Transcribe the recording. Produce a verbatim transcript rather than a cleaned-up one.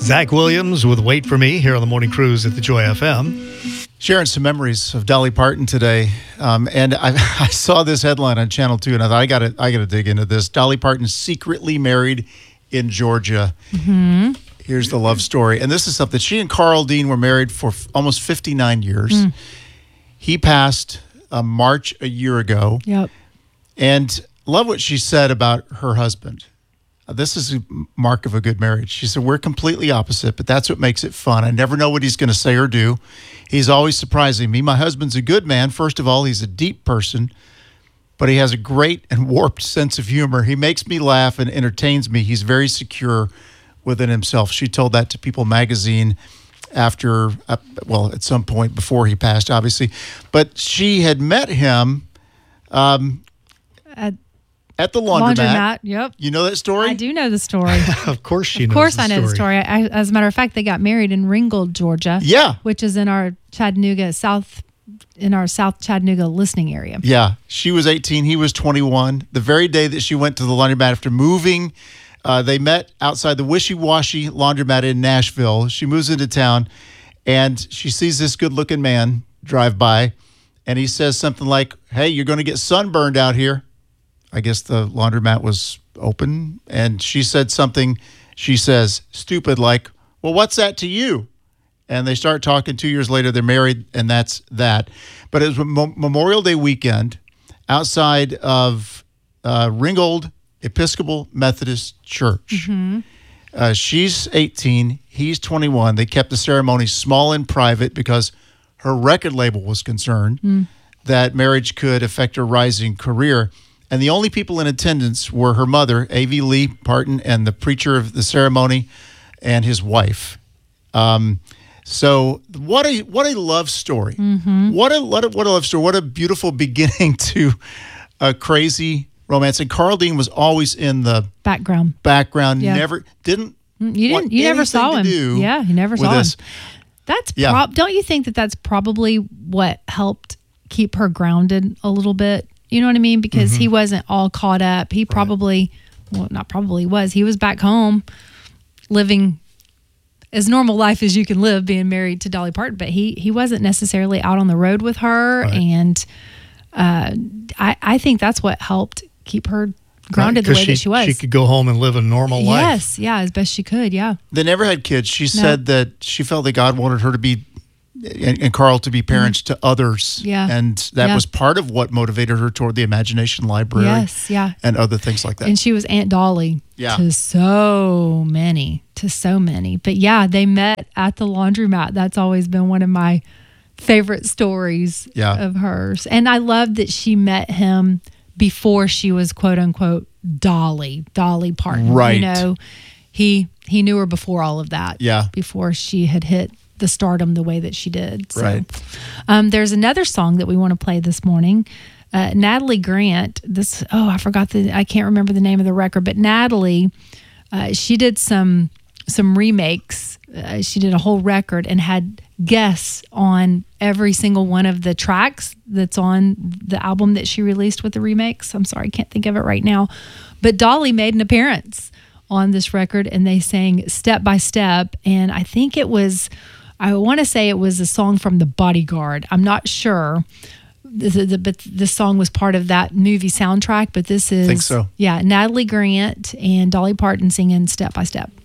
Zach Williams with Wait For Me here on the Morning Cruise at the Joy F M. Sharing some memories of Dolly Parton today. Um, and I, I saw this headline on Channel two, and I thought, I got to I gotta dig into this. Dolly Parton secretly married in Georgia. Mm-hmm. Here's the love story. And this is something. She and Carl Dean were married for f- almost fifty-nine years. Mm. He passed uh, March a year ago. Yep. And love what she said about her husband. Uh, this is a mark of a good marriage. She said, we're completely opposite, but that's what makes it fun. I never know what he's going to say or do. He's always surprising me. My husband's a good man. First of all, he's a deep person, but he has a great and warped sense of humor. He makes me laugh and entertains me. He's very secure within himself. She told that to People magazine after, uh, well, at some point before he passed, obviously. But she had met him um, At, at the laundromat. laundromat. Yep. You know that story? I do know the story. Of course she of knows course the I know story. the story. I, as a matter of fact, they got married in Ringgold, Georgia. Yeah. Which is in our Chattanooga, South, in our South Chattanooga listening area. Yeah. She was eighteen. He was twenty-one. The very day that she went to the laundromat after moving, uh, they met outside the Wishy Washy laundromat in Nashville. She moves into town, and she sees this good-looking man drive by, and he says something like, hey, you're going to get sunburned out here. I guess the laundromat was open, and she said something, she says, stupid, like, well, what's that to you? And they start talking. Two years later, they're married, and that's that. But it was Mo- Memorial Day weekend outside of uh, Ringgold Episcopal Methodist Church. Mm-hmm. Uh, she's eighteen. He's twenty-one. They kept the ceremony small and private because her record label was concerned mm. that marriage could affect her rising career. And the only people in attendance were her mother, A V Lee Parton, and the preacher of the ceremony, and his wife. Um, so what a what a love story! Mm-hmm. What a what a what a love story! What a beautiful beginning to a crazy romance. And Carl Dean was always in the background. Background, yeah. never didn't. You didn't. You never saw him. Yeah, you never saw this. him. That's yeah. prob- Don't you think that that's probably what helped keep her grounded a little bit? You know what I mean? Because mm-hmm. he wasn't all caught up. He probably, right. well, not probably was. He was back home living as normal life as you can live being married to Dolly Parton. But he he wasn't necessarily out on the road with her. Right. And uh, I, I think that's what helped keep her grounded right, the way she, that she was. She could go home and live a normal yes, life. Yes, yeah, as best she could, yeah. They never had kids. She no. said that she felt that God wanted her to be And, and Carl to be parents mm-hmm. to others. Yeah. And that yeah. was part of what motivated her toward the Imagination Library. Yes, yeah. And other things like that. And she was Aunt Dolly yeah. to so many, to so many. But yeah, they met at the laundromat. That's always been one of my favorite stories yeah. of hers. And I love that she met him before she was quote unquote Dolly, Dolly Parton. Right. You know, he, he knew her before all of that. Yeah. Before she had hit the stardom the way that she did. So, right. Um, there's another song that we want to play this morning. Uh, Natalie Grant, this, oh, I forgot the, I can't remember the name of the record, but Natalie, uh, she did some, some remakes. Uh, she did a whole record and had guests on every single one of the tracks that's on the album that she released with the remakes. I'm sorry, I can't think of it right now. But Dolly made an appearance on this record and they sang Step by Step. And I think it was, I want to say it was a song from The Bodyguard. I'm not sure. The, the, but this song was part of that movie soundtrack. But this is, I think so. Yeah, Natalie Grant and Dolly Parton singing Step by Step.